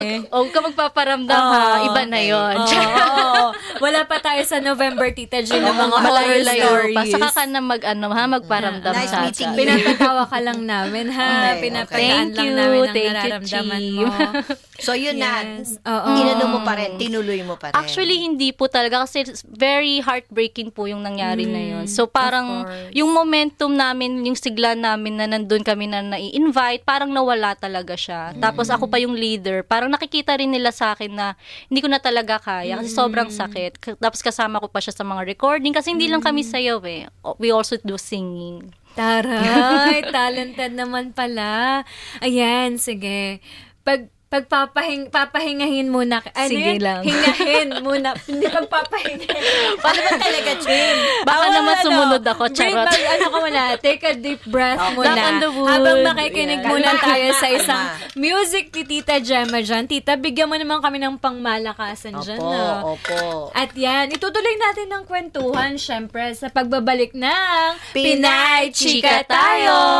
O ka magpaparamdam ha, iba na yun. Wala pa tayo sa November, Tita G, ng mga horror Malayo-layo stories. pa. Saka ka na magparamdam Nice sa meeting atin. you. Pinapatawa ka lang namin, ha? Okay, Pinapagaan Thank lang you, namin ang thank you, nararamdaman Chi. mo. So, yun Yes. na. Oo. Inano mo pa rin, tinuloy mo pa rin. Actually, hindi po talaga kasi very heartbreaking po yung nangyari na yun. So, parang course. yung momentum namin, yung sigla namin na nandun kami na nai-invite, parang nawala talaga siya. Tapos ako pa yung leader. Parang nakikita rin nila sa akin na hindi ko na talaga kaya kasi sobrang sakit. Tapos kasama ko pa siya sa mga recording kasi hindi lang kami sayaw eh. We also do singing. Taray, talented naman pala. Ayan, sige. Papahingahin muna. Ano Sige yun? lang. Hingahin muna. Hindi pagpapahingahin. Paano ba talaga, Jim? Baka naman sumunod ako, charot. Ano ka muna? Take a deep breath muna. Knock on the wood. Habang makikinig Yeah. muna Kalma, tayo sa kalma. isang music ni Tita Gemma dyan. Tita, bigyan mo naman kami ng pangmalakasan dyan. No? Opo. At yan, itutuloy natin ng kwentuhan, syempre, sa pagbabalik ng Pinay Chika Tayo!